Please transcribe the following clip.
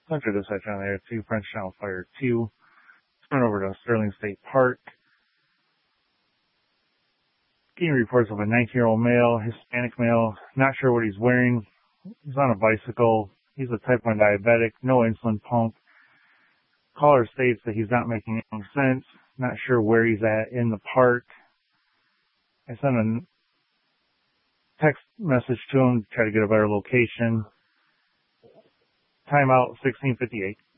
Central Dispatch on there, 2 French Channel Fire 2. Turn over to Sterling State Park. Getting reports of a 19-year-old male, Hispanic male, not sure what he's wearing. He's on a bicycle. He's a type 1 diabetic, no insulin pump. Caller states that he's not making any sense, not sure where he's at in the park. I sent a text message to him to try to get a better location. Timeout 16:58.